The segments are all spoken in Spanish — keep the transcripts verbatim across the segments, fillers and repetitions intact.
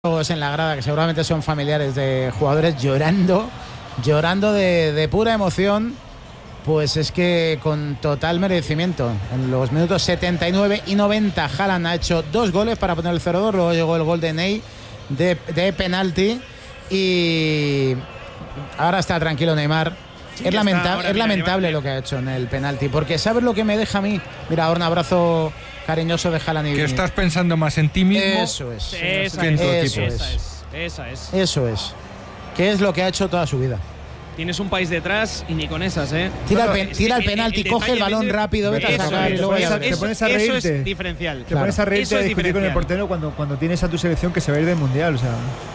en la grada, que seguramente son familiares de jugadores, llorando, llorando de, de pura emoción. Pues es que con total merecimiento. En los minutos setenta y nueve y noventa, Haaland ha hecho dos goles para poner el cero dos. Luego llegó el gol de Ney de, de penalti. Y ahora está tranquilo Neymar. Sí, es lamenta ahora, es mira, lamentable mira, lo que ha hecho en el penalti. Porque ¿sabes lo que me deja a mí? Mira, ahora un abrazo cariñoso de Haaland. Y que estás pensando más en ti mismo. Eso es. Esa, eso, es, eso es, es. es. Esa es. Eso es. Que es lo que ha hecho toda su vida. Tienes un país detrás y ni con esas, ¿eh? Tira, el, pen, tira el penalti, el, el coge el balón ese, rápido, vete a sacar y luego ya te pones a reírte. Eso es diferencial. Te claro. pones a reírte a discutir con el portero cuando, cuando tienes a tu selección que se va a ir del mundial, o sea.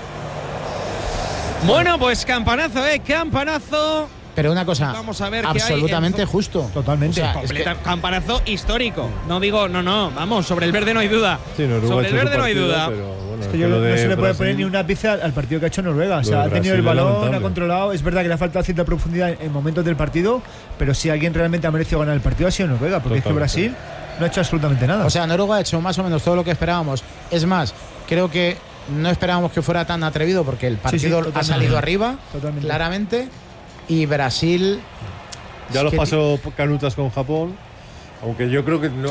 Bueno, pues campanazo, ¿eh? Campanazo. Pero una cosa, vamos a ver absolutamente hay justo. Totalmente. O sea, es que... Campanazo histórico. No digo, no, no, vamos, sobre el verde no hay duda. Sí, Noruega sobre el verde partido, no hay duda. Pero, bueno, es que yo no se le puede Brasil, poner ni una pizza al partido que ha hecho Noruega. O sea, ha tenido el balón, ha controlado. Es verdad que le ha faltado cierta profundidad en momentos del partido, pero si alguien realmente ha merecido ganar el partido ha sido Noruega, porque totalmente. Es que Brasil no ha hecho absolutamente nada. O sea, Noruega ha hecho más o menos todo lo que esperábamos. Es más, creo que no esperábamos que fuera tan atrevido, porque el partido sí, sí, ha salido arriba, totalmente. Claramente. Y Brasil ya los pasó canutas con Japón, aunque yo creo que no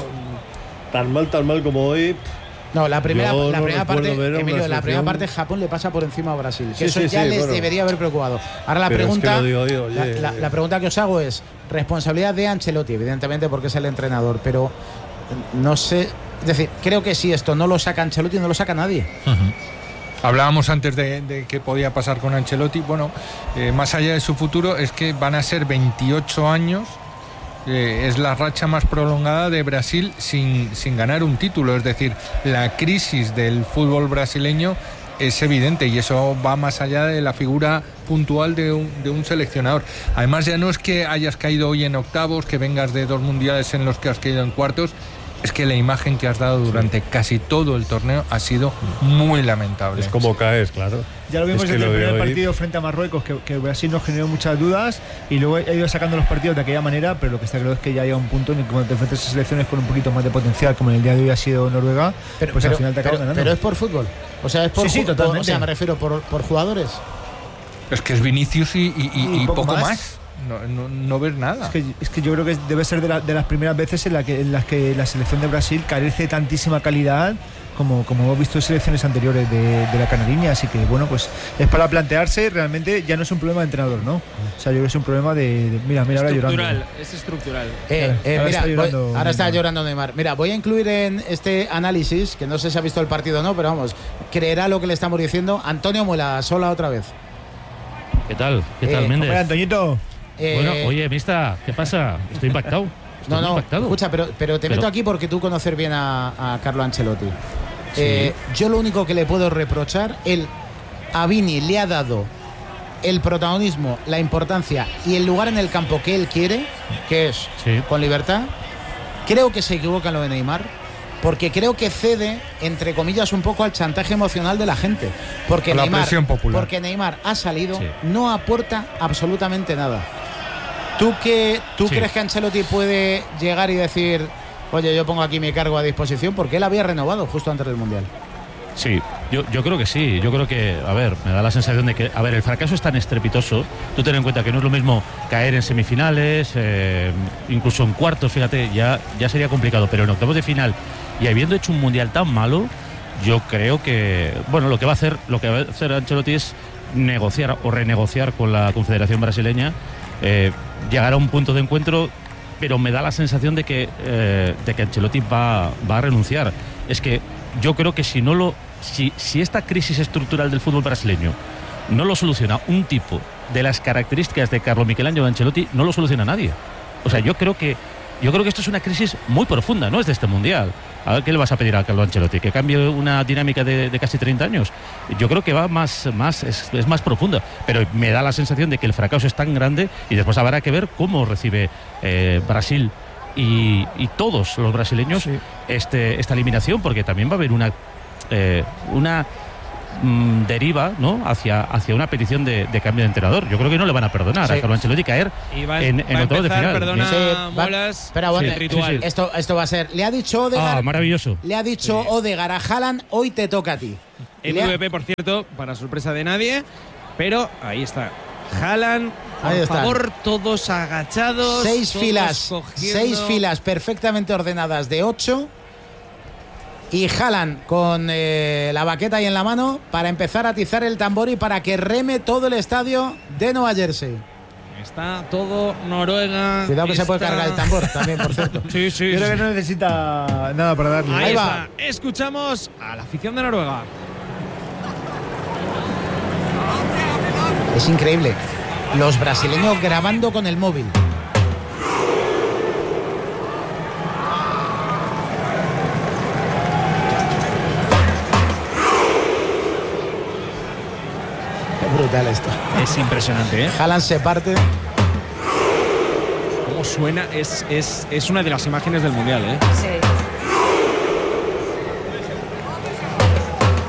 tan mal tan mal como hoy. No, la primera, la no primera parte, Emilio, la primera parte Japón le pasa por encima a Brasil, que sí, eso sí, ya sí, les bueno. debería haber preocupado. Ahora la pregunta, es que digo, digo, la, la, la pregunta que os hago es responsabilidad de Ancelotti, evidentemente porque es el entrenador, pero no sé, es decir, creo que si esto no lo saca Ancelotti no lo saca nadie. Uh-huh. Hablábamos antes de, de qué podía pasar con Ancelotti. Bueno, eh, más allá de su futuro, es que van a ser veintiocho años. Eh, es la racha más prolongada de Brasil sin, sin ganar un título. Es decir, la crisis del fútbol brasileño es evidente y eso va más allá de la figura puntual de un, de un seleccionador. Además, ya no es que hayas caído hoy en octavos, que vengas de dos mundiales en los que has caído en cuartos. Es que la imagen que has dado durante casi todo el torneo ha sido muy lamentable. Es como caes, claro. Ya lo vimos es en el primer partido frente a Marruecos, que, que Brasil nos generó muchas dudas y luego ha ido sacando los partidos de aquella manera, pero lo que está claro es que ya llega un punto en el que cuando te enfrentas a selecciones con un poquito más de potencial, como en el día de hoy ha sido Noruega, pero, pues pero, al final te acabas pero, ganando. Pero es por fútbol. O sea, es por sí, sí, fútbol. totalmente. O sea, me refiero por, por jugadores. Es que es Vinicius y, y, y, y poco, poco más. más. No, no, no ves nada. Es que, es que yo creo que debe ser de, la, de las primeras veces en, la que, en las que la selección de Brasil carece de tantísima calidad como, como hemos visto en selecciones anteriores de, de la Canariña. Así que bueno, pues es para plantearse. Realmente ya no es un problema de entrenador, ¿no? O sea, yo creo que es un problema de, de mira, mira, ahora llorando. Es estructural. Eh, eh, ahora, mira, está llorando, voy, ahora está llorando Neymar. Mira, voy a incluir en este análisis, que no sé si ha visto el partido o no, pero vamos, creerá lo que le estamos diciendo, Antonio Muela, sola otra vez. ¿Qué tal? ¿Qué tal, eh, Méndez? Hola, Antoñito. Eh, bueno, oye, mista, ¿qué pasa? Estoy impactado. Estoy no, no, impactado. Escucha, pero, pero te pero... meto aquí porque tú conoces bien a, a Carlo Ancelotti. Sí. Eh, yo lo único que le puedo reprochar, él a Vini le ha dado el protagonismo, la importancia y el lugar en el campo que él quiere, que es sí. con libertad. Creo que se equivoca en lo de Neymar, porque creo que cede, entre comillas, un poco al chantaje emocional de la gente. Porque, la Neymar, presión popular. porque Neymar ha salido, sí. no aporta absolutamente nada. ¿Tú, qué, tú sí. crees que Ancelotti puede llegar y decir, oye, yo pongo aquí mi cargo a disposición? Porque él había renovado justo antes del Mundial. Sí, yo, yo creo que sí. Yo creo que, a ver, me da la sensación de que, a ver, el fracaso es tan estrepitoso. Tú ten en cuenta que no es lo mismo caer en semifinales, eh, incluso en cuartos, fíjate, ya, ya sería complicado. Pero en octavos de final y habiendo hecho un Mundial tan malo, yo creo que, bueno, lo que va a hacer, lo que va a hacer Ancelotti es negociar o renegociar con la Confederación Brasileña. Eh, llegar a un punto de encuentro, pero me da la sensación de que eh, de que Ancelotti va, va a renunciar. Es que yo creo que si no lo si, si esta crisis estructural del fútbol brasileño no lo soluciona un tipo de las características de Carlo Michelangelo Ancelotti, no lo soluciona nadie. O sea, yo creo que yo creo que esto es una crisis muy profunda, no es de este mundial. A ver, ¿qué le vas a pedir a Carlo Ancelotti? ¿Que cambie una dinámica de, de casi treinta años? Yo creo que va más, más es, es más profunda, pero me da la sensación de que el fracaso es tan grande y después habrá que ver cómo recibe eh, Brasil y, y todos los brasileños sí. este, esta eliminación, porque también va a haber una eh, una mmm, deriva, ¿no? hacia, hacia una petición de, de cambio de entrenador. Yo creo que no le van a perdonar sí. a Carlo Ancelotti caer va, en, en octavos de final. Perdona, sí, Molas, espera, bueno, sí, ritual. Sí, sí. Esto, esto va a ser. Le ha dicho Odegaard. Ah, maravilloso. Le ha dicho sí. Odegaard a Haaland, hoy te toca a ti. M V P, por cierto, para sorpresa de nadie. Pero ahí está. Haaland, por Ahí están. favor, todos agachados. Seis todos filas, cogiendo. seis filas perfectamente ordenadas de ocho. Y Haaland con eh, la baqueta ahí en la mano para empezar a atizar el tambor y para que reme todo el estadio de Nueva Jersey. Está todo Noruega. Cuidado que está... se puede cargar el tambor también, por cierto. Sí, sí. Yo creo sí. que no necesita nada para darle. Ahí, Ahí está. va. Escuchamos a la afición de Noruega. Es increíble. Los brasileños grabando con el móvil. Qué brutal esto. Es impresionante, ¿eh? Haaland se parte. Cómo suena. Es, es, es una de las imágenes del Mundial, ¿eh? Sí.